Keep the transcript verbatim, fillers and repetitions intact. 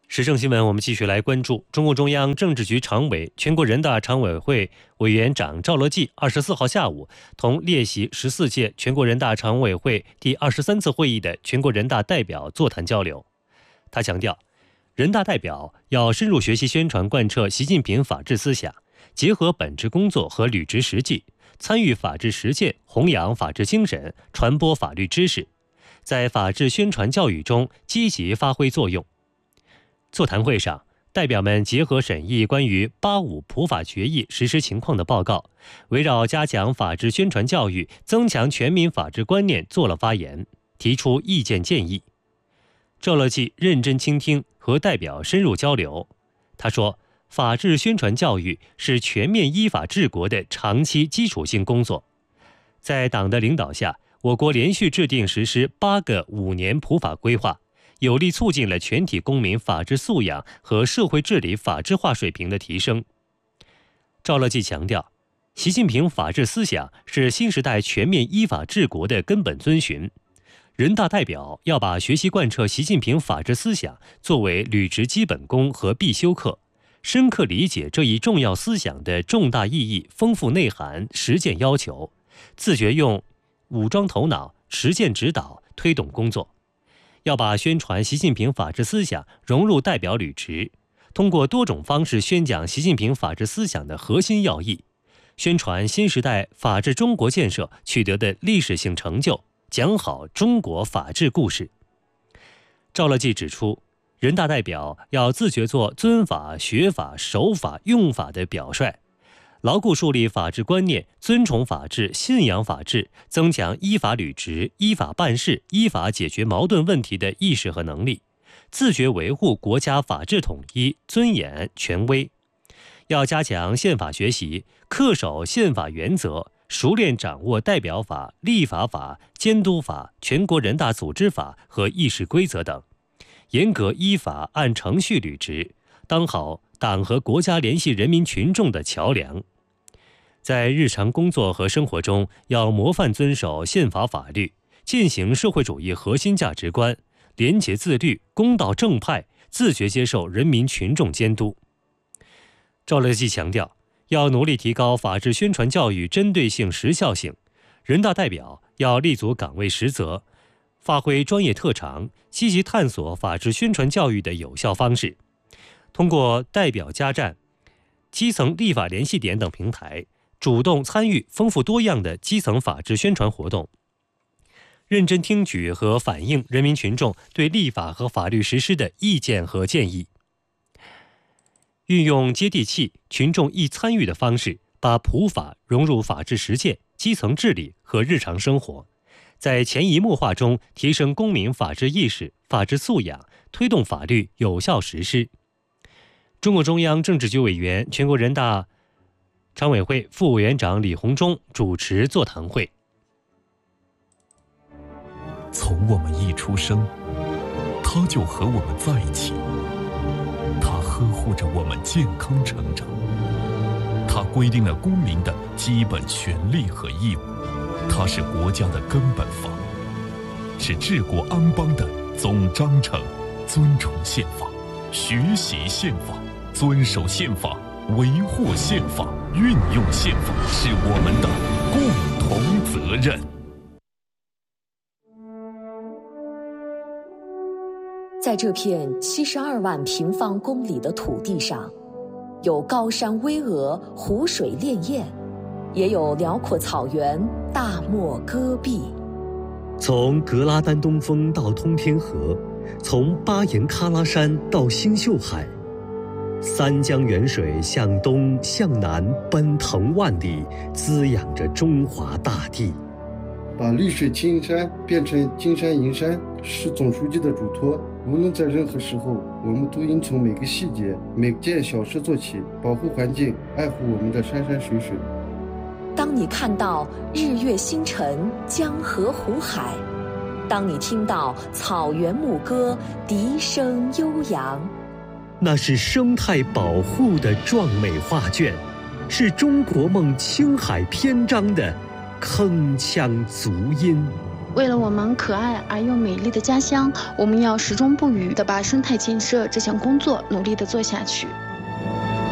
时政新闻，我们继续来关注。中共中央政治局常委、全国人大常委会委员长赵乐际二十四号下午同列席十四届全国人大常委会第二十三次会议的全国人大代表座谈交流。他强调，人大代表要深入学习宣传贯彻习近平法治思想，结合本职工作和履职实际，参与法治实践，弘扬法治精神，传播法律知识，在法治宣传教育中积极发挥作用。座谈会上，代表们结合审议关于八五普法决议实施情况的报告，围绕加强法治宣传教育、增强全民法治观念做了发言，提出意见建议。赵乐际认真倾听，和代表深入交流。他说，法治宣传教育是全面依法治国的长期基础性工作。在党的领导下，我国连续制定实施八个五年普法规划，有力促进了全体公民法治素养和社会治理法治化水平的提升。赵乐际强调，习近平法治思想是新时代全面依法治国的根本遵循。人大代表要把学习贯彻习近平法治思想作为履职基本功和必修课，深刻理解这一重要思想的重大意义、丰富内涵、实践要求，自觉用武装头脑、实践指导推动工作。要把宣传习近平法治思想融入代表履职，通过多种方式宣讲习近平法治思想的核心要义，宣传新时代法治中国建设取得的历史性成就，讲好中国法治故事。赵乐际指出，人大代表要自觉做尊法、学法、守法、用法的表率，牢固树立法治观念，尊崇法治，信仰法治，增强依法履职、依法办事、依法解决矛盾问题的意识和能力，自觉维护国家法治统一、尊严、权威。要加强宪法学习，恪守宪法原则，熟练掌握代表法、立法法、监督法、全国人大组织法和议事规则等，严格依法按程序履职，当好党和国家联系人民群众的桥梁。在日常工作和生活中，要模范遵守宪法法律，践行社会主义核心价值观，廉洁自律、公道正派，自觉接受人民群众监督。赵乐际强调，要努力提高法治宣传教育针对性、时效性。人大代表要立足岗位实责，发挥专业特长，积极探索法治宣传教育的有效方式，通过代表家站、基层立法联系点等平台，主动参与丰富多样的基层法治宣传活动，认真听取和反映人民群众对立法和法律实施的意见和建议，运用接地气、群众易参与的方式，把普法融入法治实践、基层治理和日常生活，在潜移默化中提升公民法治意识、法治素养，推动法律有效实施。中共中央政治局委员、全国人大常委会副委员长李鸿忠主持座谈会。 从我们一出生，他就和我们在一起，他呵护着我们健康成长，他规定了公民的基本权利和义务，他是国家的根本法，是治国安邦的总章程。尊崇宪法，学习宪法，遵守宪法，维护宪法，运用宪法，是我们的共同责任。 在这片七十二万平方公里的土地上，有高山巍峨、湖水潋滟，也有辽阔草原、大漠戈壁。 从格拉丹东峰到通天河，从巴颜喀拉山到星宿海，三江源水向东向南奔腾万里，滋养着中华大地。 把绿水青山变成金山银山是总书记的嘱托。无论在任何时候，我们都应从每个细节、每件小事做起，保护环境，爱护我们的山山水水。 当你看到日月星辰、江河湖海，当你听到草原牧歌、笛声悠扬， 那是生态保护的壮美画卷，是中国梦青海篇章的铿锵足音。 为了我们可爱而又美丽的家乡，我们要始终不渝地把生态建设这项工作努力地做下去。